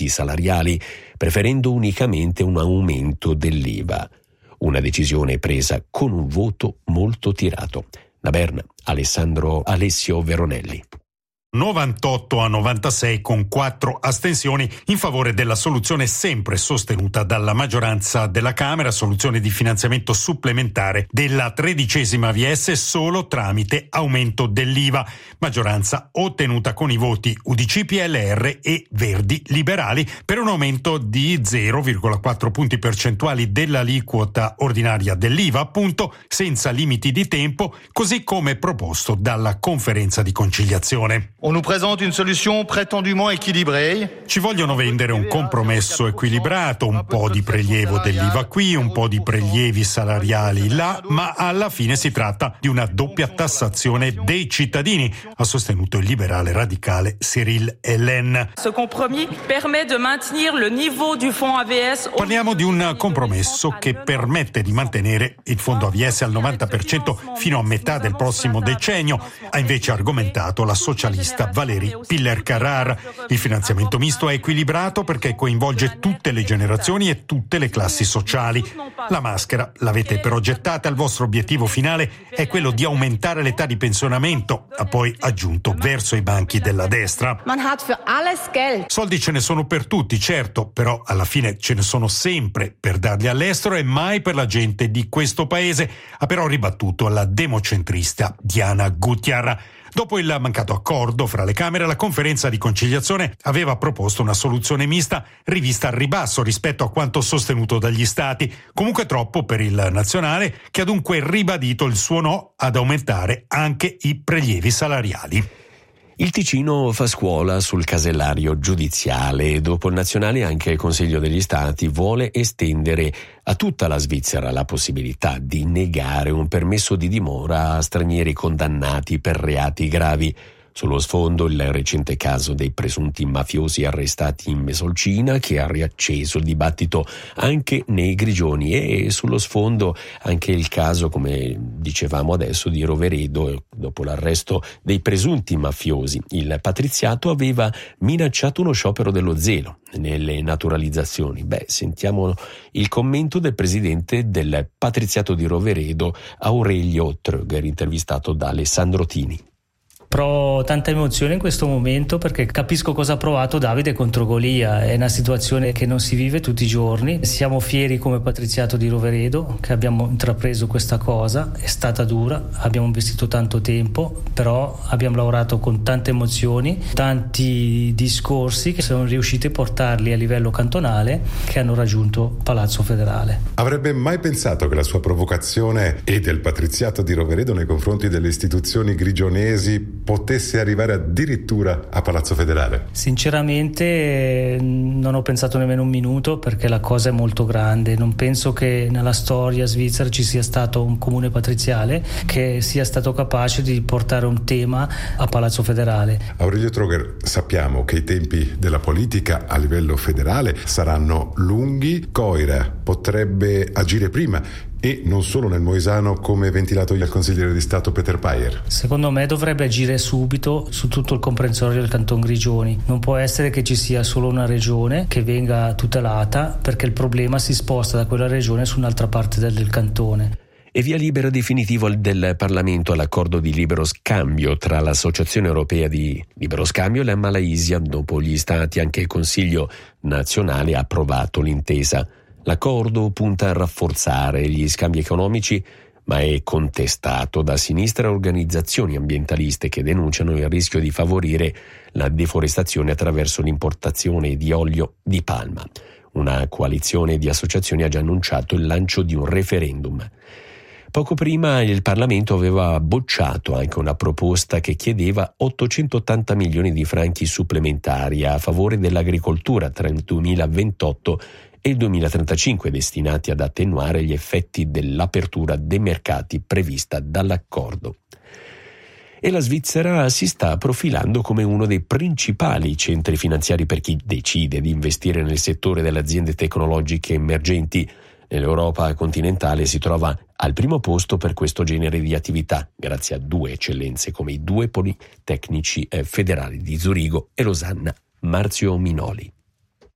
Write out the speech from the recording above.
prelievi salariali, preferendo unicamente un aumento dell'IVA. Una decisione presa con un voto molto tirato. Da Berna, Alessio Veronelli. 98-96 con 4 astensioni in favore della soluzione sempre sostenuta dalla maggioranza della Camera, soluzione di finanziamento supplementare della 13ª AVS solo tramite aumento dell'IVA, maggioranza ottenuta con i voti UDC, PLR e Verdi Liberali per un aumento di 0,4 punti percentuali dell'aliquota ordinaria dell'IVA, appunto senza limiti di tempo, così come proposto dalla conferenza di conciliazione. On nous présente une solution prétendument équilibrée. Ci vogliono vendere un compromesso equilibrato, un po' di prelievo dell'IVA qui, un po' di prelievi salariali là, ma alla fine si tratta di una doppia tassazione dei cittadini, ha sostenuto il liberale radicale Cyril Hélène. Ce compromis permet de maintenir le niveau du fonds AVS. Parliamo di un compromesso che permette di mantenere il fondo AVS al 90% fino a metà del prossimo decennio, ha invece argomentato la socialista Valérie Piller-Carrard. Il finanziamento misto è equilibrato perché coinvolge tutte le generazioni e tutte le classi sociali. La maschera l'avete però gettata, il vostro obiettivo finale è quello di aumentare l'età di pensionamento, ha poi aggiunto verso i banchi della destra. Man hat für alles Geld. Soldi ce ne sono per tutti, certo, però alla fine ce ne sono sempre per darli all'estero e mai per la gente di questo paese, ha però ribattuto la democentrista Diana Gutjahr. Dopo il mancato accordo fra le Camere, la conferenza di conciliazione aveva proposto una soluzione mista rivista al ribasso rispetto a quanto sostenuto dagli Stati, comunque troppo per il nazionale, che ha dunque ribadito il suo no ad aumentare anche i prelievi salariali. Il Ticino fa scuola sul casellario giudiziale. Dopo il nazionale anche il Consiglio degli Stati vuole estendere a tutta la Svizzera la possibilità di negare un permesso di dimora a stranieri condannati per reati gravi. Sullo sfondo il recente caso dei presunti mafiosi arrestati in Mesolcina, che ha riacceso il dibattito anche nei Grigioni, e sullo sfondo anche il caso, come dicevamo adesso, di Roveredo. Dopo l'arresto dei presunti mafiosi, il patriziato aveva minacciato uno sciopero dello zelo nelle naturalizzazioni. Sentiamo il commento del presidente del patriziato di Roveredo, Aurelio Tröger, intervistato da Alessandro Tini. Provo tanta emozione in questo momento perché capisco cosa ha provato Davide contro Golia. È una situazione che non si vive tutti i giorni. Siamo fieri come patriziato di Roveredo che abbiamo intrapreso questa cosa. È stata dura, abbiamo investito tanto tempo, però abbiamo lavorato con tante emozioni, tanti discorsi che sono riusciti a portarli a livello cantonale, che hanno raggiunto Palazzo Federale. Avrebbe mai pensato che la sua provocazione e del patriziato di Roveredo nei confronti delle istituzioni grigionesi potesse arrivare addirittura a Palazzo Federale? Sinceramente non ho pensato nemmeno un minuto, perché la cosa è molto grande. Non penso che nella storia svizzera ci sia stato un comune patriziale che sia stato capace di portare un tema a Palazzo Federale. Aurelio Tröger, sappiamo che i tempi della politica a livello federale saranno lunghi. Coira potrebbe agire prima, e non solo nel Moesano, come ventilato dal consigliere di Stato Peter Payer. Secondo me dovrebbe agire subito su tutto il comprensorio del Canton Grigioni. Non può essere che ci sia solo una regione che venga tutelata, perché il problema si sposta da quella regione su un'altra parte del cantone. E via libera definitivo del Parlamento all'accordo di libero scambio tra l'Associazione Europea di Libero Scambio e la Malaysia. Dopo gli Stati, anche il Consiglio nazionale ha approvato l'intesa. L'accordo punta a rafforzare gli scambi economici, ma è contestato da sinistra e organizzazioni ambientaliste che denunciano il rischio di favorire la deforestazione attraverso l'importazione di olio di palma. Una coalizione di associazioni ha già annunciato il lancio di un referendum. Poco prima il Parlamento aveva bocciato anche una proposta che chiedeva 880 milioni di franchi supplementari a favore dell'agricoltura tra il 2028 e il 2035, destinati ad attenuare gli effetti dell'apertura dei mercati prevista dall'accordo. E la Svizzera si sta profilando come uno dei principali centri finanziari per chi decide di investire nel settore delle aziende tecnologiche emergenti. Nell'Europa continentale si trova al primo posto per questo genere di attività, grazie a due eccellenze come i due politecnici federali di Zurigo e Losanna. Marzio Minoli.